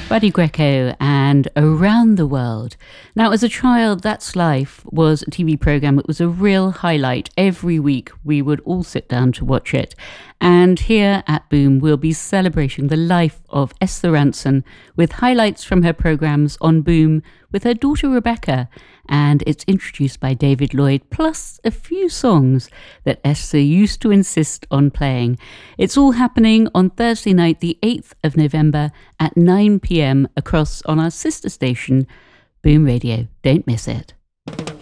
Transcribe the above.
Buddy Greco and Around the World. Now, as a child, That's Life was a TV programme. It was a real highlight. Every week we would all sit down to watch it. And here at Boom, we'll be celebrating the life of Esther Rantzen with highlights from her programmes on Boom with her daughter Rebecca. And it's introduced by David Lloyd, plus a few songs that Esther used to insist on playing. It's all happening on Thursday night, the 8th of November at 9 p.m. across on our sister station, Boom Radio. Don't miss it.